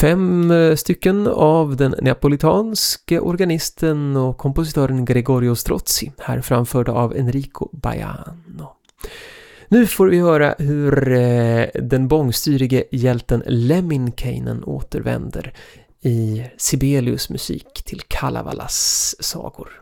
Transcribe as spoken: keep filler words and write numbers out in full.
Fem stycken av den neapolitanske organisten och kompositören Gregorio Strozzi, här framförda av Enrico Baiano. Nu får vi höra hur den bångstyrige hjälten Lemminkäinen återvänder i Sibelius musik till Kalevalas sagor.